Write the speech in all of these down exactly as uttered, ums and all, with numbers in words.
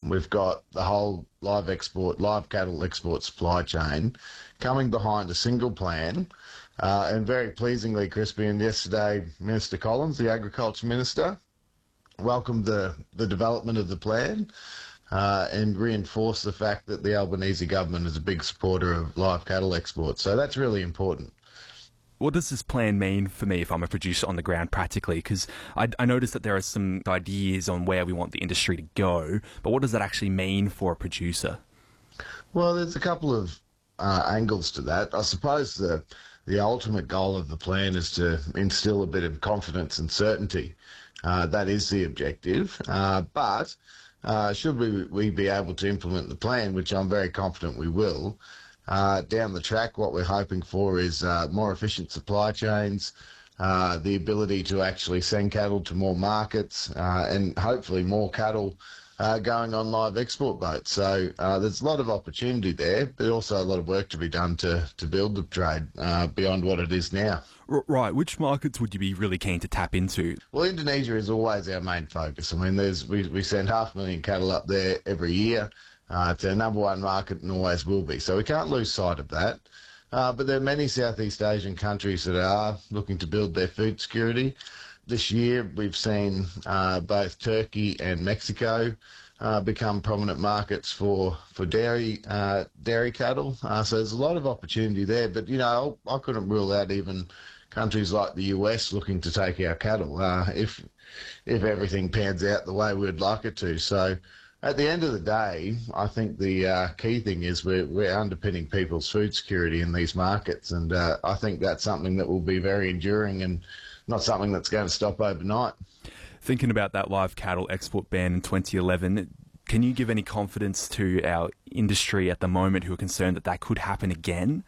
we've got the whole live export, live cattle export supply chain coming behind a single plan. Uh, and very pleasingly, Crispian, yesterday, Minister Collins, the Agriculture Minister, welcomed the, the development of the plan uh, and reinforced the fact that the Albanese government is a big supporter of live cattle exports. So that's really important. What does this plan mean for me if I'm a producer on the ground practically? Because I, I noticed that there are some ideas on where we want the industry to go, but what does that actually mean for a producer? Well, there's a couple of uh, angles to that. I suppose the the ultimate goal of the plan is to instill a bit of confidence and certainty. Uh, that is the objective. Uh, but uh, should we, we be able to implement the plan, which I'm very confident we will, Uh, down the track, what we're hoping for is uh, more efficient supply chains, uh, the ability to actually send cattle to more markets, uh, and hopefully more cattle uh, going on live export boats. So uh, there's a lot of opportunity there, but also a lot of work to be done to, to build the trade uh, beyond what it is now. R- right. Which markets would you be really keen to tap into? Well, Indonesia is always our main focus. I mean, there's we, we send half a million cattle up there every year. Uh, it's our number one market and always will be. So we can't lose sight of that. Uh, but there are many Southeast Asian countries that are looking to build their food security. This year we've seen uh, both Turkey and Mexico uh, become prominent markets for, for dairy uh, dairy cattle. Uh, so there's a lot of opportunity there. But, you know, I couldn't rule out even countries like the U S looking to take our cattle uh, if, if everything pans out the way we'd like it to. So at the end of the day, I think the uh, key thing is we're, we're underpinning people's food security in these markets, and uh, I think that's something that will be very enduring and not something that's going to stop overnight. Thinking about that live cattle export ban in twenty eleven, can you give any confidence to our industry at the moment who are concerned that that could happen again?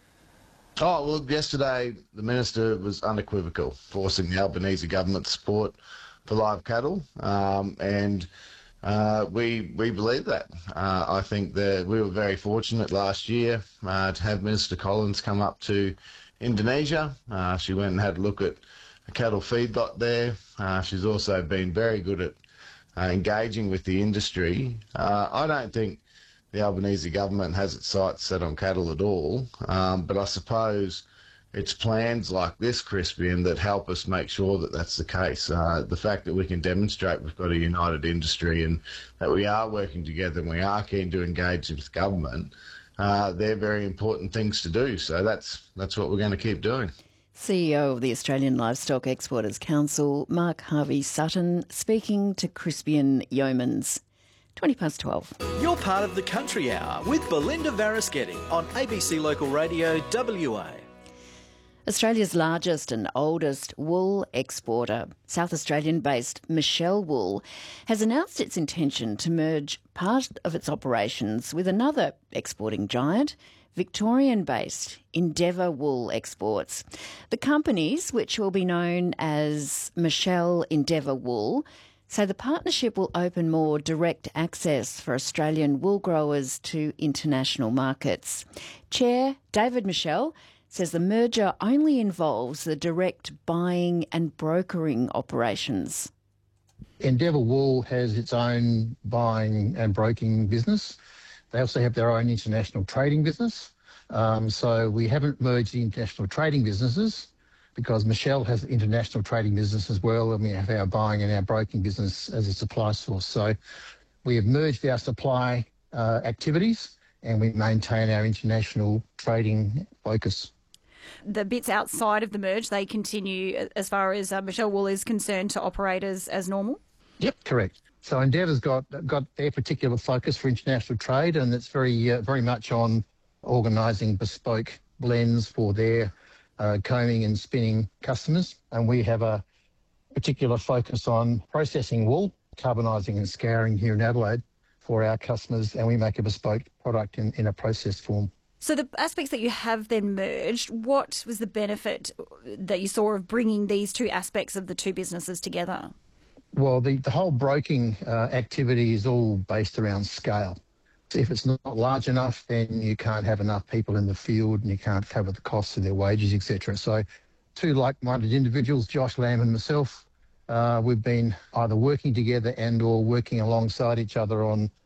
Oh, well, yesterday the Minister was unequivocal, forcing the Albanese government support for live cattle, um, and Uh, we we believe that. Uh, I think that we were very fortunate last year uh, to have Minister Collins come up to Indonesia. Uh, she went and had a look at a cattle feedlot there. Uh, she's also been very good at uh, engaging with the industry. Uh, I don't think the Albanese government has its sights set on cattle at all, um, but I suppose it's plans like this, Crispian, that help us make sure that that's the case. Uh, the fact that we can demonstrate we've got a united industry and that we are working together and we are keen to engage with government, uh, they're very important things to do. So that's that's what we're going to keep doing. C E O of the Australian Livestock Exporters Council, Mark Harvey-Sutton, speaking to Crispian Yeomans. twenty past twelve. You're part of the Country Hour with Belinda Varaschetti on A B C Local Radio W A. Australia's largest and oldest wool exporter, South Australian-based Michelle Wool, has announced its intention to merge part of its operations with another exporting giant, Victorian-based Endeavour Wool Exports. The companies, which will be known as Michelle Endeavour Wool, say the partnership will open more direct access for Australian wool growers to international markets. Chair David Michelle says the merger only involves the direct buying and brokering operations. Endeavour Wool has its own buying and broking business. They also have their own international trading business. Um, so we haven't merged the international trading businesses because Michelle has international trading business as well, and we have our buying and our broking business as a supply source. So we have merged our supply uh, activities and we maintain our international trading focus. The bits outside of the merge, they continue, as far as uh, Michelle Wool is concerned, to operate as, as normal? Yep, correct. So Endeavour's got got their particular focus for international trade, and it's very uh, very much on organising bespoke blends for their uh, combing and spinning customers. And we have a particular focus on processing wool, carbonising and scouring here in Adelaide for our customers, and we make a bespoke product in, in a processed form. So the aspects that you have then merged, what was the benefit that you saw of bringing these two aspects of the two businesses together? Well, the, the whole broking uh, activity is all based around scale. If it's not large enough, then you can't have enough people in the field and you can't cover the costs of their wages, et cetera. So two like-minded individuals, Josh Lamb and myself, uh, we've been either working together and or working alongside each other on